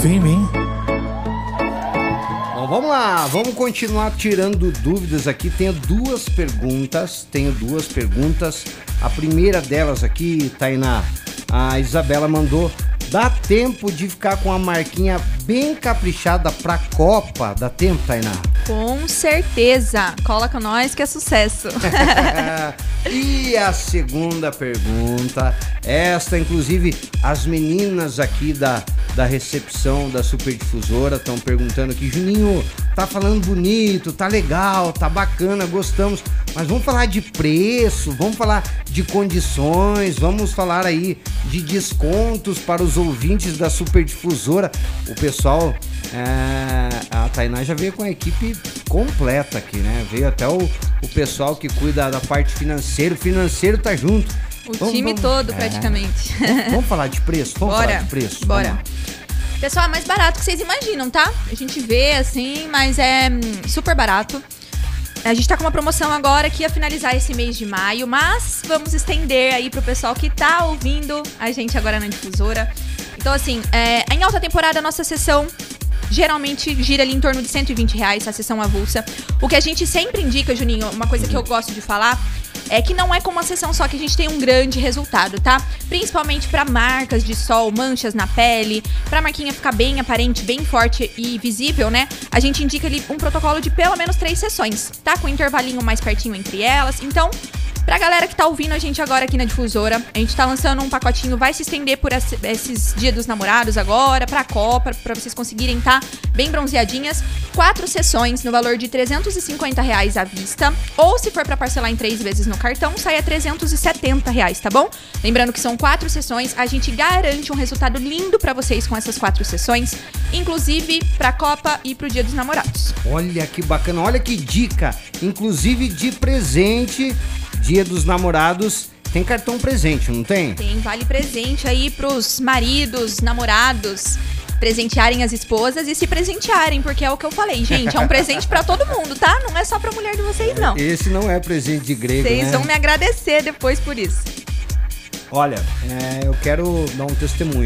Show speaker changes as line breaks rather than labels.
firme, hein?
Bom, vamos lá, vamos continuar tirando dúvidas aqui. Tenho duas perguntas. A primeira delas aqui, Tainá, a Isabela mandou: dá tempo de ficar com a marquinha bem caprichada pra Copa? Dá tempo, Tainá?
Com certeza. Cola com nós que é sucesso.
E a segunda pergunta, esta inclusive as meninas aqui da recepção da Superdifusora estão perguntando aqui: Juninho, tá falando bonito, tá legal, tá bacana, gostamos, mas vamos falar de preço, vamos falar de condições, vamos falar aí de descontos para os ouvintes da Superdifusora. O pessoal, a Tainá já veio com a equipe completa aqui, né? Veio até o pessoal que cuida da parte financeira, o financeiro tá junto.
Time todo, praticamente.
Vamos falar de preço? Falar de preço?
Bora. Pessoal, é mais barato que vocês imaginam, tá? A gente vê assim, mas é super barato. A gente tá com uma promoção agora que ia finalizar esse mês de maio, mas vamos estender aí pro pessoal que tá ouvindo a gente agora na difusora. Então, assim, em alta temporada, a nossa sessão geralmente gira ali em torno de R$120, a sessão avulsa. O que a gente sempre indica, Juninho, uma coisa que eu gosto de falar, é que não é com uma sessão só que a gente tem um grande resultado, tá? Principalmente para marcas de sol, manchas na pele, pra marquinha ficar bem aparente, bem forte e visível, né? A gente indica ali um protocolo de pelo menos 3 sessões, tá? Com um intervalinho mais pertinho entre elas. Então, pra galera que tá ouvindo a gente agora aqui na difusora, a gente tá lançando um pacotinho, vai se estender por esses Dia dos Namorados agora, pra Copa, pra vocês conseguirem tá bem bronzeadinhas. 4 sessões no valor de R$350 à vista, ou se for pra parcelar em 3 vezes no cartão, sai a R$370, tá bom? Lembrando que são 4 sessões, a gente garante um resultado lindo pra vocês com essas 4 sessões, inclusive pra Copa e pro Dia dos Namorados.
Olha que bacana, olha que dica, inclusive de presente, Dia dos Namorados, tem cartão presente, não tem?
Tem, vale presente aí pros maridos, namorados, presentearem as esposas e se presentearem, porque é o que eu falei, gente, é um presente pra todo mundo, tá? Não é só pra mulher de vocês, não.
Esse não é presente de grego,
Vocês
né?
vão me agradecer depois por isso.
Olha, eu quero dar um testemunho.